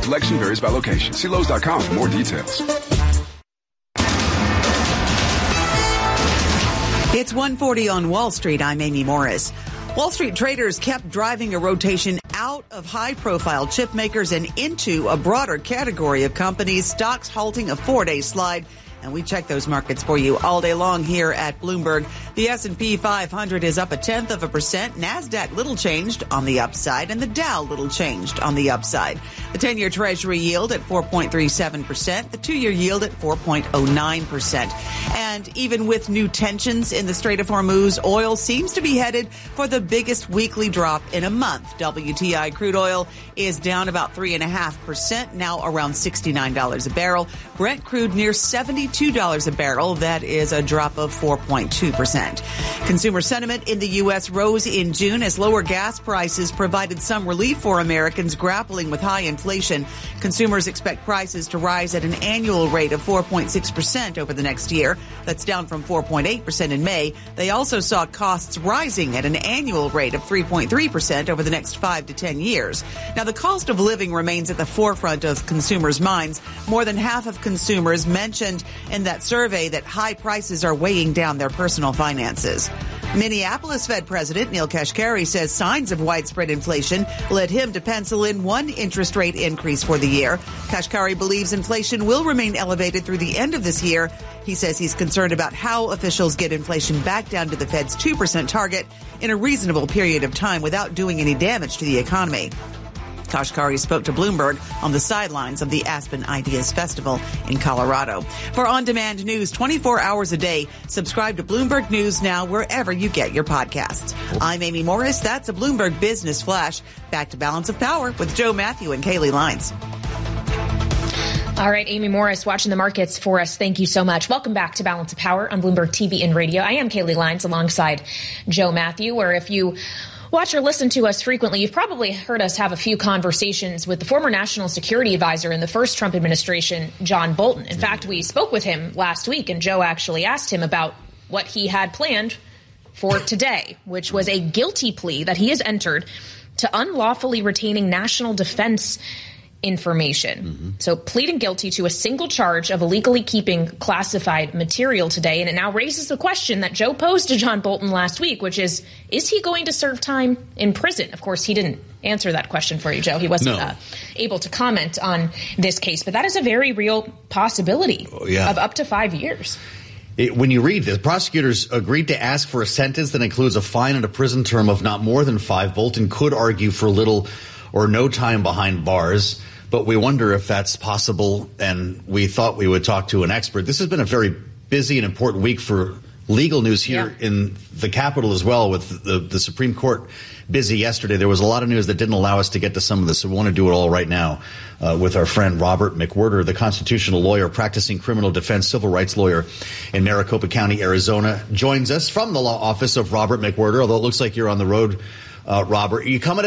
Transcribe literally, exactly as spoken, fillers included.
Selection varies by location. See Lowe's dot com for more details. It's one forty on Wall Street. I'm Amy Morris. Wall Street traders kept driving a rotation out of high-profile chip makers and into a broader category of companies, stocks halting a four-day slide. And we check those markets for you all day long here at Bloomberg. The S and P five hundred is up a tenth of a percent. NASDAQ little changed on the upside, and the Dow little changed on the upside. The ten-year Treasury yield at four point three seven percent. The two-year yield at four point oh nine percent. And even with new tensions in the Strait of Hormuz, oil seems to be headed for the biggest weekly drop in a month. W T I crude oil is down about three point five percent, now around sixty-nine dollars a barrel. Brent crude near seventy-two dollars a barrel. That is a drop of four point two percent. Consumer sentiment in the U S rose in June as lower gas prices provided some relief for Americans grappling with high inflation. Consumers expect prices to rise at an annual rate of four point six percent over the next year. That's down from four point eight percent in May. They also saw costs rising at an annual rate of three point three percent over the next five to ten years. Now, the cost of living remains at the forefront of consumers' minds. More than half of consumers mentioned in that survey that high prices are weighing down their personal finances. Minneapolis Fed President Neil Kashkari says signs of widespread inflation led him to pencil in one interest rate increase for the year. Kashkari believes inflation will remain elevated through the end of this year. He says he's concerned about how officials get inflation back down to the Fed's two percent target in a reasonable period of time without doing any damage to the economy. Kashkari spoke to Bloomberg on the sidelines of the Aspen Ideas Festival in Colorado. For on-demand news twenty-four hours a day, subscribe to Bloomberg News now wherever you get your podcasts. I'm Amy Morris. That's a Bloomberg Business Flash. Back to Balance of Power with Joe Matthew and Kaylee Lines. All right, Amy Morris watching the markets for us. Thank you so much. Welcome back to Balance of Power on Bloomberg T V and Radio. I am Kaylee Lines alongside Joe Matthew, where if you watch or listen to us frequently, you've probably heard us have a few conversations with the former national security advisor in the first Trump administration, John Bolton. In fact, we spoke with him last week, and Joe actually asked him about what he had planned for today, which was a guilty plea that he has entered to unlawfully retaining national defense information. Mm-hmm. So pleading guilty to a single charge of illegally keeping classified material today. And it now raises the question that Joe posed to John Bolton last week, which is, is he going to serve time in prison? Of course, he didn't answer that question for you, Joe. He wasn't no. uh, able to comment on this case. But that is a very real possibility oh, yeah. of up to five years. It, when you read this, prosecutors agreed to ask for a sentence that includes a fine and a prison term of not more than five. Bolton could argue for little or no time behind bars, but we wonder if that's possible, and we thought we would talk to an expert. This has been a very busy and important week for legal news here yeah. in the Capitol as well, with the, the Supreme Court busy yesterday. There was a lot of news that didn't allow us to get to some of this, so we want to do it all right now uh, with our friend Robert McWhirter, the constitutional lawyer, practicing criminal defense, civil rights lawyer in Maricopa County, Arizona, joins us from the law office of Robert McWhirter, although it looks like you're on the road, uh, Robert. Are you coming